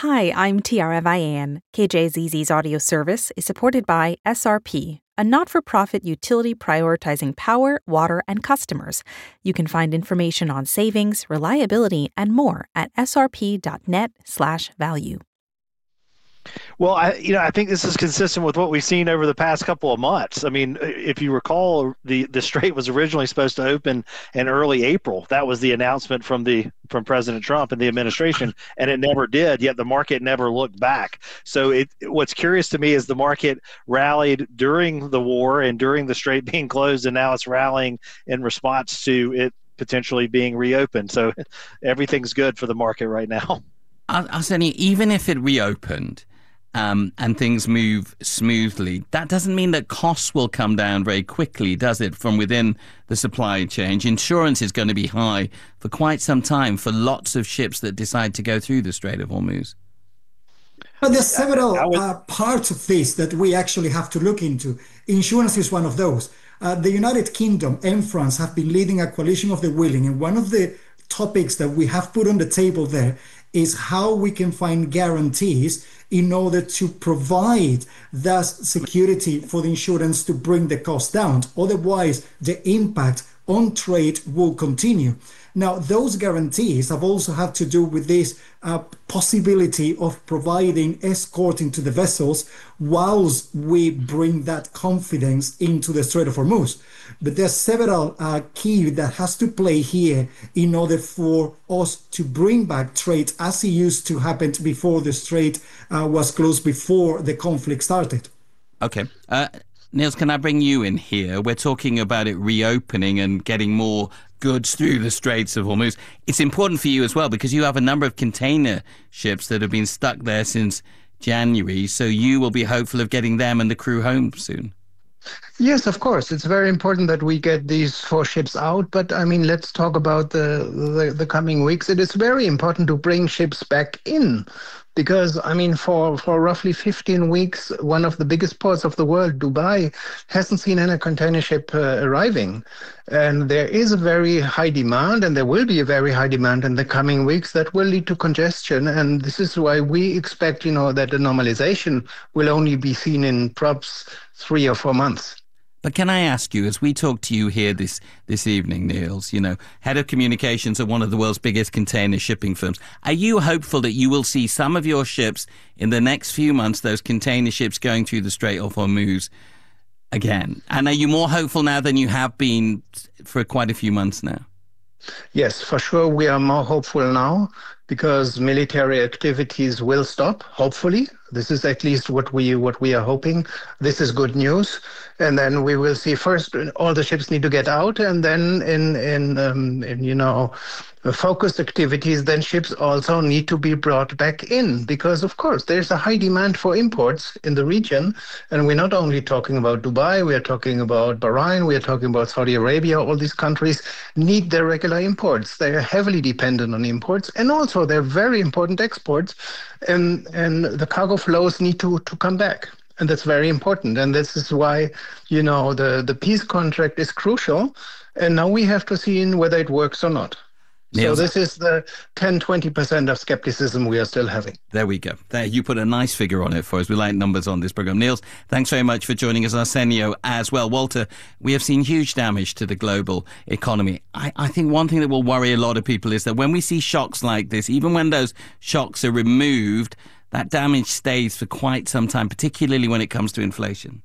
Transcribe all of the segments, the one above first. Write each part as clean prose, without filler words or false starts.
Hi, I'm Tiara Vian. KJZZ's audio service is supported by SRP, a not-for-profit utility prioritizing power, water, and customers. You can find information on savings, reliability, and more at srp.net/value. Well, I think this is consistent with what we've seen over the past couple of months. I mean, if you recall, the strait was originally supposed to open in early April. That was the announcement from President Trump and the administration, and it never did. Yet the market never looked back. So what's curious to me is the market rallied during the war and during the strait being closed, and now it's rallying in response to it potentially being reopened. So everything's good for the market right now. Arsenio, even if it reopened, and things move smoothly, that doesn't mean that costs will come down very quickly, does it, from within the supply chain? Insurance is going to be high for quite some time for lots of ships that decide to go through the Strait of Hormuz. But there's several parts of this that we actually have to look into. Insurance is one of those. The United Kingdom and France have been leading a coalition of the willing, and one of the topics that we have put on the table there is how we can find guarantees in order to provide that security for the insurance to bring the cost down. Otherwise, the impact on trade will continue. Now, those guarantees have also had to do with this possibility of providing escorting to the vessels whilst we bring that confidence into the Strait of Hormuz. But there's several key that has to play here in order for us to bring back trade as it used to happen before the strait was closed, before the conflict started. Okay. Niels, can I bring you in here? We're talking about it reopening and getting more goods through the Straits of Hormuz. It's important for you as well because you have a number of container ships that have been stuck there since January, so you will be hopeful of getting them and the crew home soon. Yes, of course. It's very important that we get these 4 ships out. But I mean, let's talk about the coming weeks. It is very important to bring ships back in because, I mean, for roughly 15 weeks, one of the biggest ports of the world, Dubai, hasn't seen any container ship arriving. And there is a very high demand, and there will be a very high demand in the coming weeks that will lead to congestion. And this is why we expect, that the normalization will only be seen in perhaps 3 or 4 months. But can I ask you, as we talk to you here this evening, Niels, head of communications at one of the world's biggest container shipping firms, are you hopeful that you will see some of your ships in the next few months, those container ships going through the Strait of Hormuz again? And are you more hopeful now than you have been for quite a few months now? Yes, for sure. We are more hopeful now because military activities will stop, hopefully. This is at least what we are hoping. This is good news. And then we will see first all the ships need to get out, and then in focused activities, then ships also need to be brought back in because, of course, there's a high demand for imports in the region. And we're not only talking about Dubai, we are talking about Bahrain, we are talking about Saudi Arabia. All these countries need their regular imports. They are heavily dependent on imports, and also they're very important exports. And the cargo flows need to come back. And that's very important. And this is why, the peace contract is crucial. And now we have to see whether it works or not. Niels. So this is the 10-20% of skepticism we are still having. There we go. There, you put a nice figure on it for us. We like numbers on this program. Niels, thanks very much for joining us. Arsenio as well. Walter, we have seen huge damage to the global economy. I think one thing that will worry a lot of people is that when we see shocks like this, even when those shocks are removed, that damage stays for quite some time, particularly when it comes to inflation.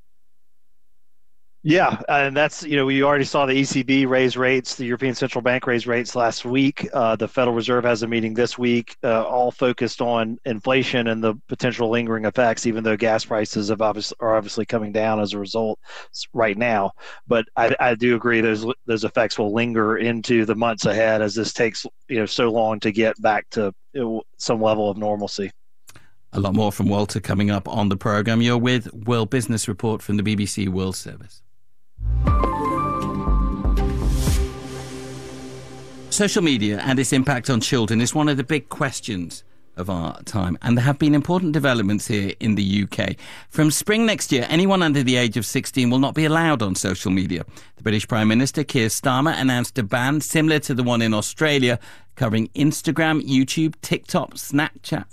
Yeah, and that's, we already saw the ECB raise rates, the European Central Bank raised rates last week. The Federal Reserve has a meeting this week, all focused on inflation and the potential lingering effects, even though gas prices are obviously coming down as a result right now. But I do agree those effects will linger into the months ahead as this takes, so long to get back to some level of normalcy. A lot more from Walter coming up on the program. You're with World Business Report from the BBC World Service. Social media and its impact on children is one of the big questions of our time, and there have been important developments here in the UK. From spring next year, anyone under the age of 16 will not be allowed on social media. The British Prime Minister, Keir Starmer, announced a ban similar to the one in Australia, covering Instagram, YouTube, TikTok, Snapchat,